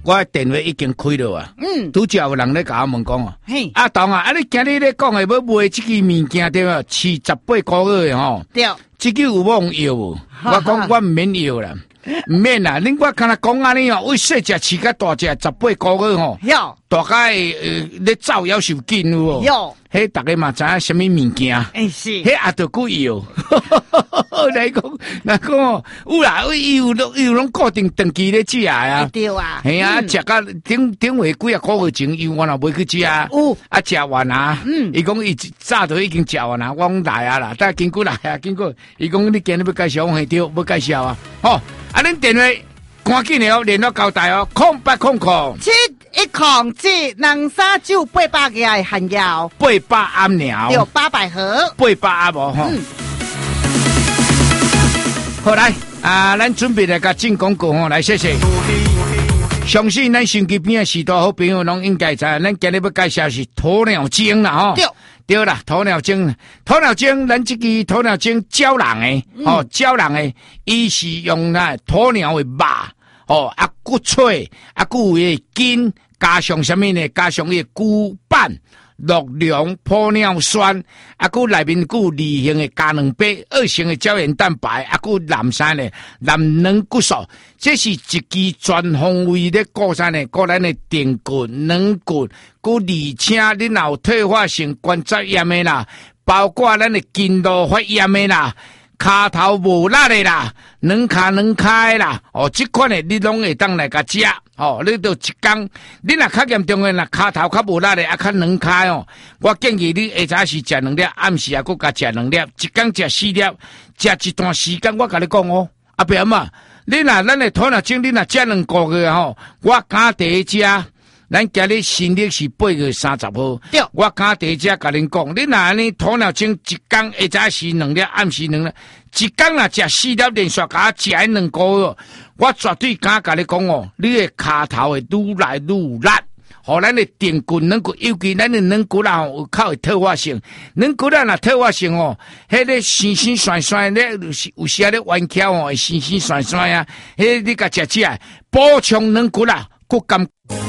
我电话已经开了啊。拄则有人咧甲我问讲哦，阿东啊，你今日咧讲的要卖这个物件对吧？饲18个月吼，对，这个有冇用要？我讲我唔免要啦。唔免啦，恁我看他讲安尼哦，为细只饲甲大只18个月吼，大概咧走要受紧有无？迄大家嘛知影什么物件？是，迄也着够要。来讲哦，有啦，有拢固定长期咧食啊。对啊，系啊，食甲顶回几啊个月前，伊我若袂去食啊。食完啊。伊讲伊早就已经食完啊，我讲来啊啦，但经过来啊，经过，伊讲你今日要介绍，我系对，要介绍啊。吼，恁电话赶紧了，联络交代哦，08007107239800个限药，800암苗，对，800盒，800啊无吼。好来咱准备来甲进广告吼，来谢谢。相信咱手机边的许多好朋友拢应该知，咱今日要介绍是鸵鸟精啦吼。对啦，鸵鸟精，咱这个鸵鸟精胶囊的，胶囊的，伊是用鸵鸟的肉，骨脆，有伊筋，加上什么呢？加上伊骨板、鹿茸、玻尿酸，内面有2型的胶囊白，2型的胶原蛋白，蓝山的蓝软骨素，这是一支全方位的顾咱的髌骨、软骨。而且你若有退化性关节炎的啦，包括咱的筋络发炎的啦，骹头无力的啦，软骹软骹的啦，这款的你拢会当来甲食，你就一天，你若较严重的啦，骹头较无力的，较软骹哦，我建议你下早时食2粒，暗时佫甲食2粒，一天食4粒，食一段时间，我甲你讲哦，别人嘛，你若咱的鸵鸟精，你若食2个月吼，我敢第一食。咱今日新历是8月30号，我敢第一只甲恁讲，你若安尼鸵鸟精一天下早时2粒，暗时2粒，一天若食4粒，连续甲食2个月，我绝对敢甲你讲哦，你的骹头会愈来愈力，互咱的髌骨、软骨，尤其咱的软骨啦，有较有退化性，软骨啦若退化性哦，迄个酸酸酸酸咧，有时咧弯翘哦，会酸酸酸酸啊，迄你甲食起来，补充软骨啦，骨感。